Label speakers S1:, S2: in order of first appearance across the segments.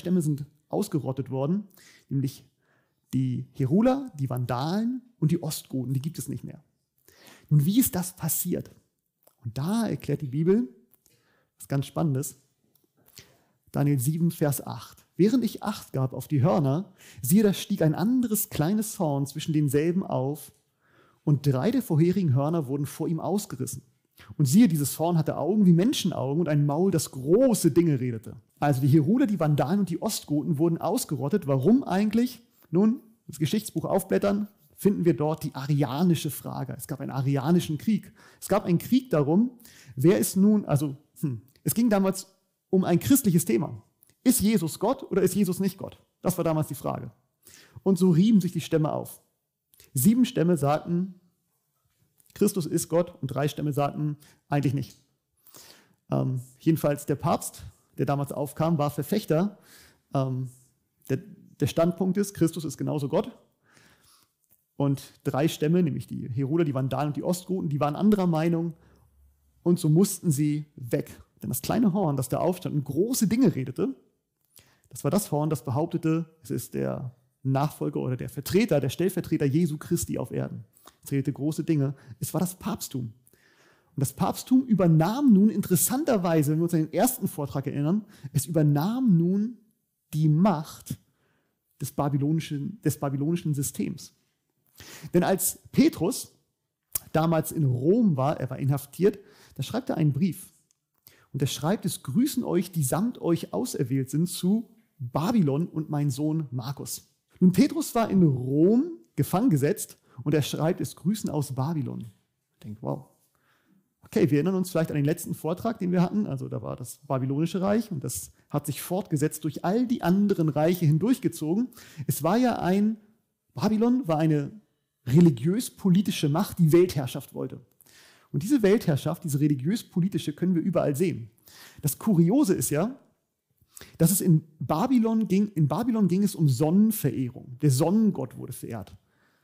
S1: Stämme sind ausgerottet worden, nämlich die Heruler, die Vandalen und die Ostgoten, die gibt es nicht mehr. Nun, wie ist das passiert? Und da erklärt die Bibel was ganz Spannendes. Daniel 7, Vers 8. Während ich Acht gab auf die Hörner, siehe, da stieg ein anderes kleines Horn zwischen denselben auf, und 3 der vorherigen Hörner wurden vor ihm ausgerissen. Und siehe, dieses Horn hatte Augen wie Menschenaugen und ein Maul, das große Dinge redete. Also die Heruler, die Vandalen und die Ostgoten wurden ausgerottet. Warum eigentlich? Nun, das Geschichtsbuch aufblättern, finden wir dort die arianische Frage. Es gab einen arianischen Krieg. Es gab einen Krieg darum, wer ist nun, es ging damals um ein christliches Thema. Ist Jesus Gott oder ist Jesus nicht Gott? Das war damals die Frage. Und so rieben sich die Stämme auf. 7 Stämme sagten, Christus ist Gott, und 3 Stämme sagten, eigentlich nicht. Jedenfalls der Papst, der damals aufkam, war Verfechter. Der Standpunkt ist, Christus ist genauso Gott. Und 3 Stämme, nämlich die Heruler, die Vandalen und die Ostgoten, die waren anderer Meinung, und so mussten sie weg. Denn das kleine Horn, das da aufstand und große Dinge redete, das war das Horn, das behauptete, es ist der Nachfolger oder der Vertreter, der Stellvertreter Jesu Christi auf Erden. Es redete große Dinge. Es war das Papsttum. Und das Papsttum übernahm nun interessanterweise, wenn wir uns an den ersten Vortrag erinnern, es übernahm nun die Macht des babylonischen Systems. Denn als Petrus damals in Rom war, er war inhaftiert, da schreibt er einen Brief. Und er schreibt, es grüßen euch, die samt euch auserwählt sind, zu Babylon und mein Sohn Markus. Nun, Petrus war in Rom gefangen gesetzt und er schreibt, es grüßen aus Babylon. Ich denke, wow. Okay, wir erinnern uns vielleicht an den letzten Vortrag, den wir hatten. Also da war das babylonische Reich und das hat sich fortgesetzt durch all die anderen Reiche hindurchgezogen. Babylon war eine religiös-politische Macht, die Weltherrschaft wollte. Und diese Weltherrschaft, diese religiös-politische, können wir überall sehen. Das Kuriose ist ja, dass es in Babylon ging es um Sonnenverehrung. Der Sonnengott wurde verehrt.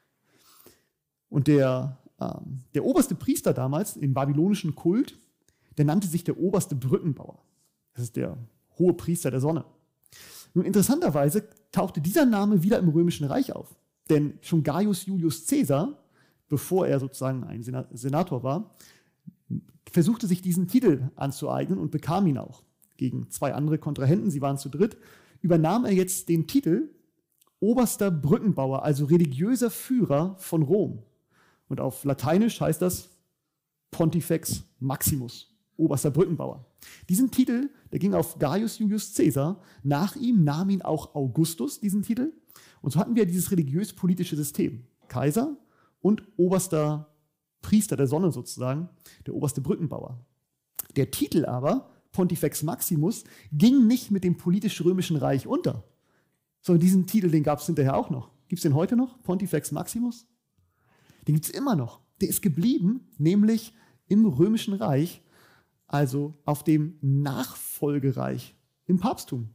S1: Und der oberste Priester damals im babylonischen Kult, der nannte sich der oberste Brückenbauer. Das ist der hohe Priester der Sonne. Nun, interessanterweise tauchte dieser Name wieder im Römischen Reich auf. Denn schon Gaius Julius Caesar, bevor er sozusagen ein Senator war, versuchte sich diesen Titel anzueignen und bekam ihn auch. Gegen 2 andere Kontrahenten, sie waren zu dritt, übernahm er jetzt den Titel oberster Brückenbauer, also religiöser Führer von Rom. Und auf Lateinisch heißt das Pontifex Maximus, oberster Brückenbauer. Diesen Titel, der ging auf Gaius Julius Caesar. Nach ihm nahm ihn auch Augustus, diesen Titel. Und so hatten wir dieses religiös-politische System. Kaiser und oberster Priester der Sonne sozusagen, der oberste Brückenbauer. Der Titel aber, Pontifex Maximus, ging nicht mit dem politisch-römischen Reich unter. Sondern diesen Titel, den gab es hinterher auch noch. Gibt es den heute noch? Pontifex Maximus? Den gibt es immer noch. Der ist geblieben, nämlich im römischen Reich, also auf dem Nachfolgereich im Papsttum.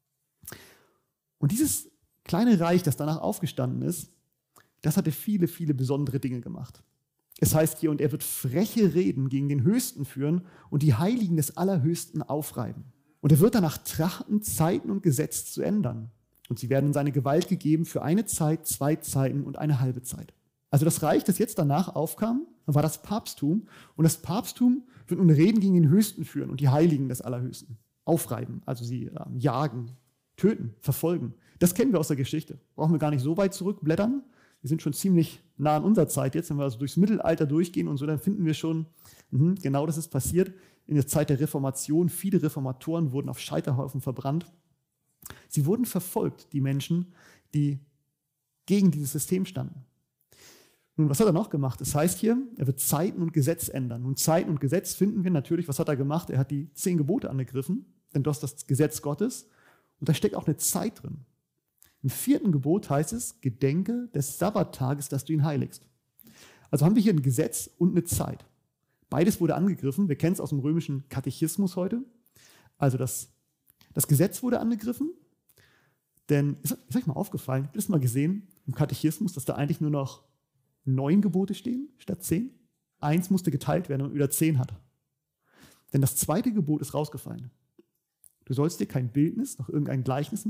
S1: Und dieses kleine Reich, das danach aufgestanden ist, das hatte viele, viele besondere Dinge gemacht. Es heißt hier, und er wird freche Reden gegen den Höchsten führen und die Heiligen des Allerhöchsten aufreiben. Und er wird danach trachten, Zeiten und Gesetz zu ändern. Und sie werden in seine Gewalt gegeben für eine Zeit, 2 Zeiten und eine halbe Zeit. Also das Reich, das jetzt danach aufkam, war das Papsttum. Und das Papsttum wird nun Reden gegen den Höchsten führen und die Heiligen des Allerhöchsten aufreiben. Also sie jagen, töten, verfolgen. Das kennen wir aus der Geschichte. Brauchen wir gar nicht so weit zurückblättern. Wir sind schon ziemlich nah an unserer Zeit jetzt. Wenn wir also durchs Mittelalter durchgehen und so, dann finden wir schon, genau das ist passiert. In der Zeit der Reformation, viele Reformatoren wurden auf Scheiterhaufen verbrannt. Sie wurden verfolgt, die Menschen, die gegen dieses System standen. Nun, was hat er noch gemacht? Es heißt hier, er wird Zeiten und Gesetz ändern. Nun, Zeiten und Gesetz finden wir natürlich, was hat er gemacht? Er hat die 10 Gebote angegriffen, denn das ist das Gesetz Gottes. Und da steckt auch eine Zeit drin. Im 4. Gebot heißt es, gedenke des Sabbattages, dass du ihn heiligst. Also haben wir hier ein Gesetz und eine Zeit. Beides wurde angegriffen. Wir kennen es aus dem römischen Katechismus heute. Also das Gesetz wurde angegriffen, denn, ist euch mal aufgefallen, habt ihr das mal gesehen im Katechismus, dass da eigentlich nur noch 9 Gebote stehen statt 10? 1 musste geteilt werden, wenn man wieder 10 hat. Denn das 2. Gebot ist rausgefallen. Du sollst dir kein Bildnis noch irgendein Gleichnis